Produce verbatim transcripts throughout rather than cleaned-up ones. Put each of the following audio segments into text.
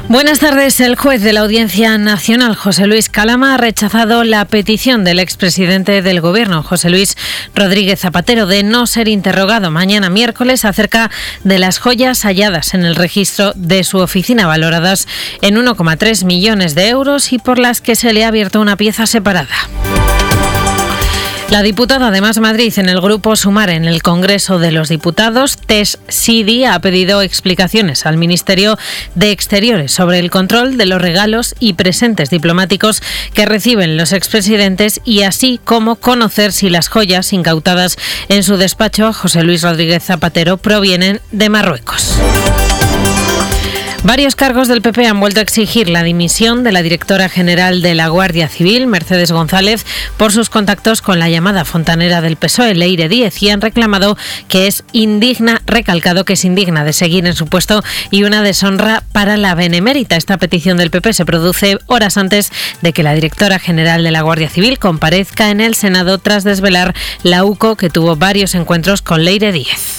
Buenas tardes. El juez de la Audiencia Nacional, José Luis Calama, ha rechazado la petición del expresidente del Gobierno, José Luis Rodríguez Zapatero, de no ser interrogado mañana miércoles acerca de las joyas halladas en el registro de su oficina, valoradas en uno coma tres millones de euros y por las que se le ha abierto una pieza separada. La diputada de Más Madrid en el Grupo Sumar en el Congreso de los Diputados, Tess Sidi, ha pedido explicaciones al Ministerio de Exteriores sobre el control de los regalos y presentes diplomáticos que reciben los expresidentes y así como conocer si las joyas incautadas en su despacho a José Luis Rodríguez Zapatero provienen de Marruecos. Varios cargos del P P han vuelto a exigir la dimisión de la directora general de la Guardia Civil, Mercedes González, por sus contactos con la llamada fontanera del P S O E, Leire Díez, y han reclamado que es indigna, recalcado que es indigna de seguir en su puesto y una deshonra para la benemérita. Esta petición del P P se produce horas antes de que la directora general de la Guardia Civil comparezca en el Senado tras desvelar la U C O que tuvo varios encuentros con Leire Díez.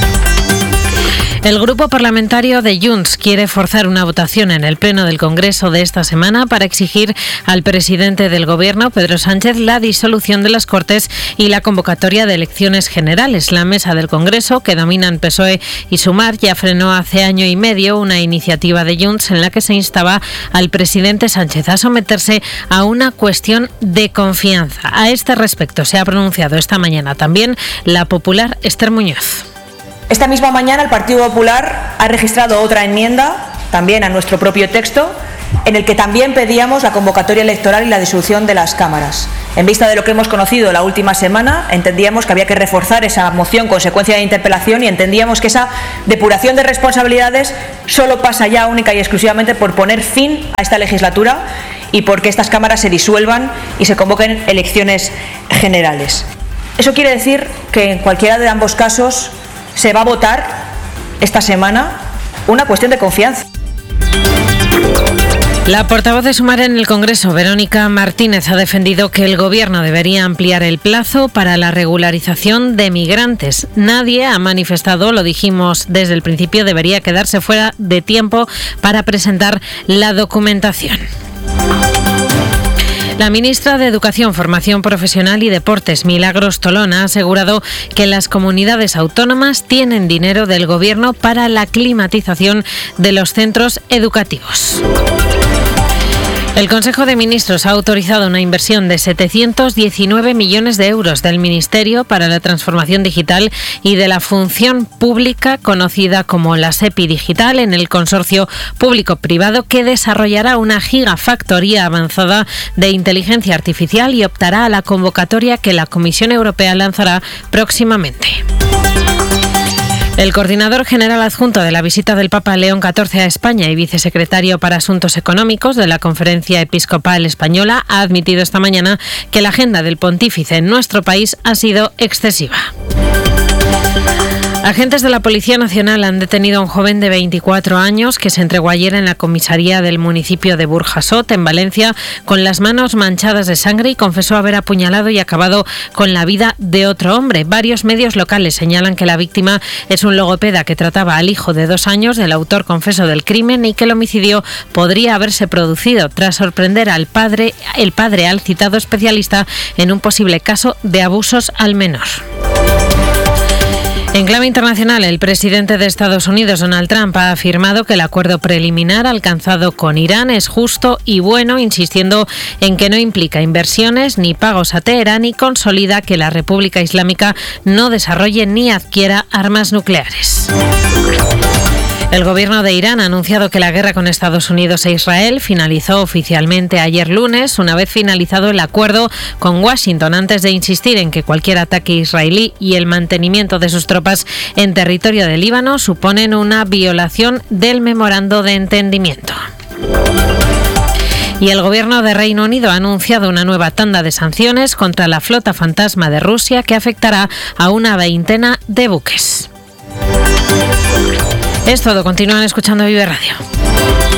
El grupo parlamentario de Junts quiere forzar una votación en el Pleno del Congreso de esta semana para exigir al presidente del Gobierno, Pedro Sánchez, la disolución de las Cortes y la convocatoria de elecciones generales. La mesa del Congreso, que dominan P S O E y Sumar, ya frenó hace año y medio una iniciativa de Junts en la que se instaba al presidente Sánchez a someterse a una cuestión de confianza. A este respecto se ha pronunciado esta mañana también la popular Esther Muñoz. Esta misma mañana el Partido Popular ha registrado otra enmienda, también a nuestro propio texto, en el que también pedíamos la convocatoria electoral y la disolución de las cámaras. En vista de lo que hemos conocido la última semana, entendíamos que había que reforzar esa moción consecuencia de interpelación y entendíamos que esa depuración de responsabilidades solo pasa ya única y exclusivamente por poner fin a esta legislatura y porque estas cámaras se disuelvan y se convoquen elecciones generales. Eso quiere decir que en cualquiera de ambos casos se va a votar esta semana una cuestión de confianza. La portavoz de Sumar en el Congreso, Verónica Martínez, ha defendido que el Gobierno debería ampliar el plazo para la regularización de migrantes. Nadie ha manifestado, lo dijimos desde el principio, debería quedarse fuera de tiempo para presentar la documentación. La ministra de Educación, Formación Profesional y Deportes, Milagros Tolón, ha asegurado que las comunidades autónomas tienen dinero del Gobierno para la climatización de los centros educativos. El Consejo de Ministros ha autorizado una inversión de setecientos diecinueve millones de euros del Ministerio para la Transformación Digital y de la Función Pública, conocida como la SEPI Digital, en el consorcio público-privado que desarrollará una gigafactoría avanzada de inteligencia artificial y optará a la convocatoria que la Comisión Europea lanzará próximamente. El coordinador general adjunto de la visita del Papa León catorce a España y vicesecretario para Asuntos Económicos de la Conferencia Episcopal Española ha admitido esta mañana que la agenda del pontífice en nuestro país ha sido excesiva. Agentes de la Policía Nacional han detenido a un joven de veinticuatro años que se entregó ayer en la comisaría del municipio de Burjasot, en Valencia, con las manos manchadas de sangre y confesó haber apuñalado y acabado con la vida de otro hombre. Varios medios locales señalan que la víctima es un logopeda que trataba al hijo de dos años del autor confeso del crimen y que el homicidio podría haberse producido tras sorprender al padre, el padre al citado especialista en un posible caso de abusos al menor. En clave internacional, el presidente de Estados Unidos, Donald Trump, ha afirmado que el acuerdo preliminar alcanzado con Irán es justo y bueno, insistiendo en que no implica inversiones ni pagos a Teherán y consolida que la República Islámica no desarrolle ni adquiera armas nucleares. El gobierno de Irán ha anunciado que la guerra con Estados Unidos e Israel finalizó oficialmente ayer lunes, una vez finalizado el acuerdo con Washington, antes de insistir en que cualquier ataque israelí y el mantenimiento de sus tropas en territorio de Líbano suponen una violación del memorando de entendimiento. Y el gobierno de Reino Unido ha anunciado una nueva tanda de sanciones contra la flota fantasma de Rusia que afectará a una veintena de buques. Es todo, continúan escuchando Vive Radio.